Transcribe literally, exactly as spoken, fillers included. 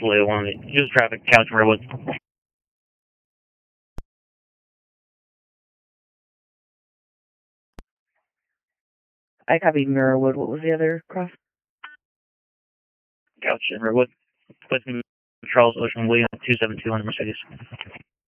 Blue, one of the, use traffic, Couch Redwood. I copy Mirrorwood. What was the other cross? Couch and Redwood. With Charles Ocean William two seven two on the Mercedes.